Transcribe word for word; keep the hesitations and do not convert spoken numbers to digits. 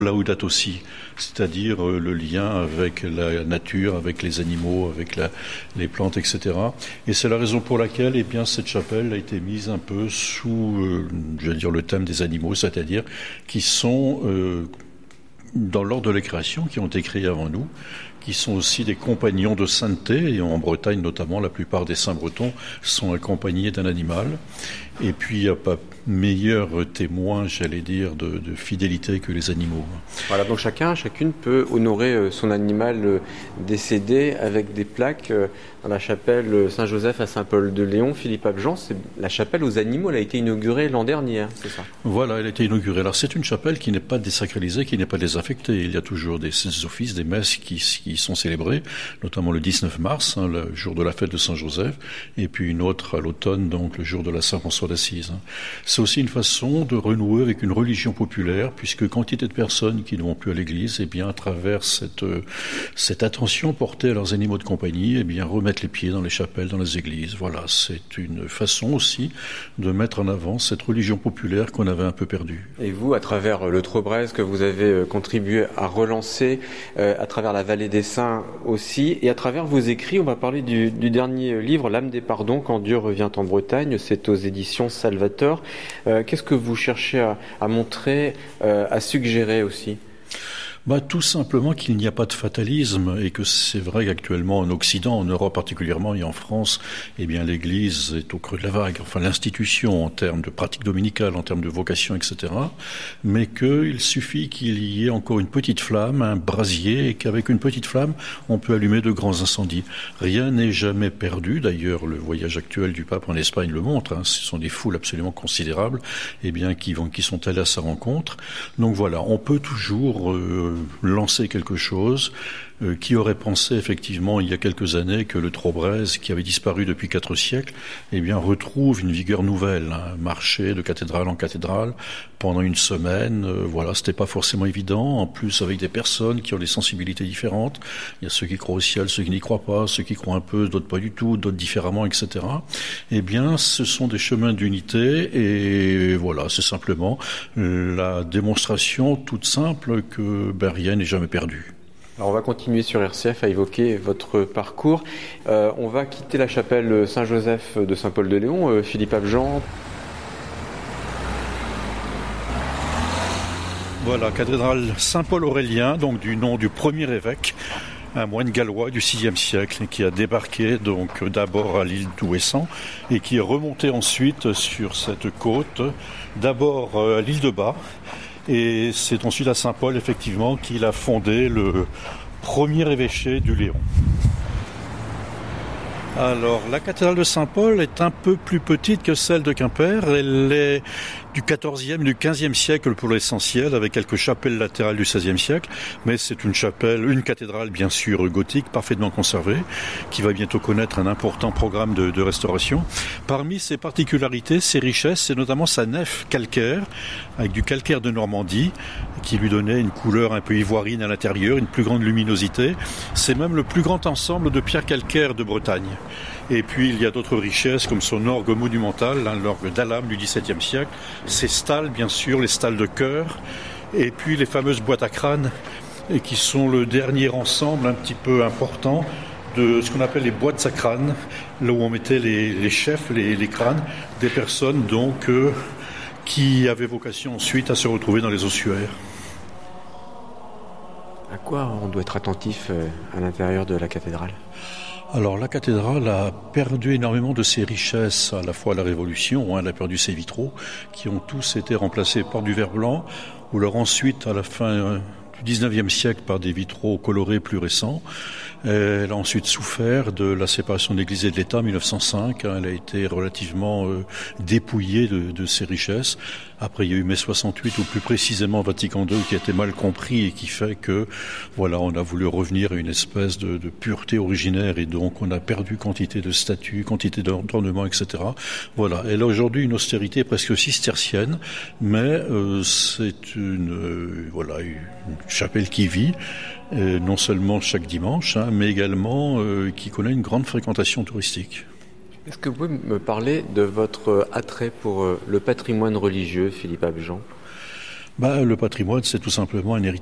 Laudato Si, c'est-à-dire euh, le lien avec la nature, avec les animaux, avec la, les plantes, et cetera. Et c'est la raison pour laquelle, eh bien, cette chapelle a été mise un peu sous, euh, je veux dire, le thème des animaux, c'est-à-dire qui sont euh, dans l'ordre de la création, qui ont été créés avant nous, qui sont aussi des compagnons de sainteté, et en Bretagne notamment, la plupart des saints bretons sont accompagnés d'un animal. Et puis, il n'y a pas meilleur témoin, j'allais dire, de, de fidélité que les animaux. Voilà, donc chacun, chacune peut honorer son animal décédé avec des plaques dans la chapelle Saint-Joseph à Saint-Paul-de-Léon. Philippe Abjean, c'est la chapelle aux animaux, elle a été inaugurée l'an dernier, c'est ça? Voilà, elle a été inaugurée. Alors c'est une chapelle qui n'est pas désacralisée, qui n'est pas désaffectée. Il y a toujours des offices, des messes qui, qui sont célébrées, notamment le dix-neuf mars, hein, le jour de la fête de Saint-Joseph, et puis une autre à l'automne, donc le jour de la Saint-François d'Assise. C'est aussi une façon de renouer avec une religion populaire, puisque quantité de personnes qui ne vont plus à l'église, eh bien, à travers cette, cette attention portée à leurs animaux de compagnie, eh bien, remettre les pieds dans les chapelles, dans les églises. Voilà, c'est une façon aussi de mettre en avant cette religion populaire qu'on avait un peu perdue. Et vous, à travers le Trobrez que vous avez contribué à relancer, euh, à travers la Vallée des Saints aussi, et à travers vos écrits, on va parler du, du dernier livre, L'âme des pardons, quand Dieu revient en Bretagne, c'est aux éditions Salvator. Euh, qu'est-ce que vous cherchez à, à montrer, euh, à suggérer aussi ? Bah, tout simplement qu'il n'y a pas de fatalisme et que c'est vrai qu'actuellement en Occident, en Europe particulièrement et en France, eh bien l'Église est au creux de la vague, enfin l'institution en termes de pratique dominicale, en termes de vocation, et cetera. Mais qu'il suffit qu'il y ait encore une petite flamme, un brasier, et qu'avec une petite flamme, on peut allumer de grands incendies. Rien n'est jamais perdu. D'ailleurs, le voyage actuel du pape en Espagne le montre. Hein. Ce sont des foules absolument considérables, eh bien qui vont, qui sont allées à sa rencontre. Donc voilà, on peut toujours euh, lancer quelque chose. Euh, qui aurait pensé effectivement il y a quelques années que le Trobrez, qui avait disparu depuis quatre siècles, eh bien retrouve une vigueur nouvelle, hein, marcher de cathédrale en cathédrale pendant une semaine. Euh, voilà, c'était pas forcément évident. En plus, avec des personnes qui ont des sensibilités différentes. Il y a ceux qui croient au ciel, ceux qui n'y croient pas, ceux qui croient un peu, d'autres pas du tout, d'autres différemment, et cetera. Eh bien, ce sont des chemins d'unité et voilà, c'est simplement la démonstration toute simple que ben, rien n'est jamais perdu. Alors on va continuer sur R C F à évoquer votre parcours. Euh, on va quitter la chapelle Saint-Joseph de Saint-Paul-de-Léon. Euh, Philippe Abjean. Voilà, cathédrale Saint-Paul Aurélien, donc du nom du premier évêque, un moine gallois du sixième siècle qui a débarqué donc d'abord à l'île d'Ouessant et qui est remonté ensuite sur cette côte, d'abord à l'île de Bas. Et c'est ensuite à Saint-Paul, effectivement, qu'il a fondé le premier évêché du Léon. Alors, la cathédrale de Saint-Paul est un peu plus petite que celle de Quimper. Elle est du quatorzième et du quinzième siècle pour l'essentiel, avec quelques chapelles latérales du seizième siècle. Mais c'est une chapelle, une cathédrale bien sûr gothique, parfaitement conservée, qui va bientôt connaître un important programme de, de restauration. Parmi ses particularités, ses richesses, c'est notamment sa nef calcaire, avec du calcaire de Normandie, qui lui donnait une couleur un peu ivoirine à l'intérieur, une plus grande luminosité. C'est même le plus grand ensemble de pierres calcaires de Bretagne. Et puis il y a d'autres richesses comme son orgue monumental, hein, l'orgue d'Alam du dix-septième siècle, ses stalles bien sûr, les stalles de chœur, et puis les fameuses boîtes à crâne, et qui sont le dernier ensemble un petit peu important de ce qu'on appelle les boîtes à crâne, là où on mettait les, les chefs, les, les crânes, des personnes donc euh, qui avaient vocation ensuite à se retrouver dans les ossuaires. À quoi on doit être attentif à l'intérieur de la cathédrale ? Alors la cathédrale a perdu énormément de ses richesses, à la fois à la Révolution, hein, elle a perdu ses vitraux, qui ont tous été remplacés par du verre blanc, ou alors ensuite à la fin euh, du dix-neuvième siècle par des vitraux colorés plus récents. Elle a ensuite souffert de la séparation de l'Église et de l'État en mille neuf cent cinq. Elle a été relativement euh, dépouillée de, de ses richesses. Après, il y a eu mai soixante-huit, ou plus précisément Vatican deux, qui a été mal compris et qui fait que, voilà, on a voulu revenir à une espèce de, de pureté originaire et donc on a perdu quantité de statues, quantité d'ornements, et cetera. Voilà. Elle a aujourd'hui une austérité presque cistercienne, mais euh, c'est une, euh, voilà, une chapelle qui vit. Euh, non seulement chaque dimanche, hein, mais également euh, qui connaît une grande fréquentation touristique. Est-ce que vous pouvez me parler de votre attrait pour euh, le patrimoine religieux, Philippe Abjean ? Bah, le patrimoine, c'est tout simplement un héritage